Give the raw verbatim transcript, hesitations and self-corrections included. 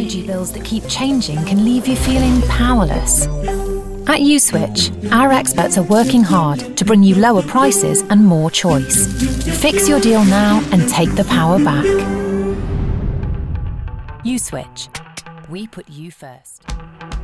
Energy bills that keep changing can leave you feeling powerless. At USwitch, our experts are working hard to bring you lower prices and more choice. Fix your deal now and take the power back. USwitch. We put you first.